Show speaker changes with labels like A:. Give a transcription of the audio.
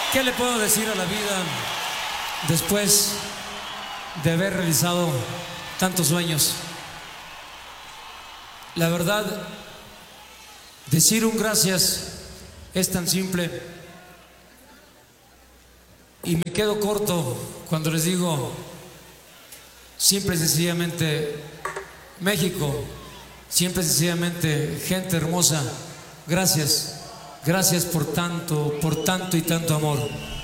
A: ¿Qué le puedo decir a la vida después de haber realizado tantos sueños? La verdad, decir un gracias es tan simple y me quedo corto cuando les digo simple y sencillamente México, simple y sencillamente gente hermosa, gracias. Gracias por tanto y tanto amor.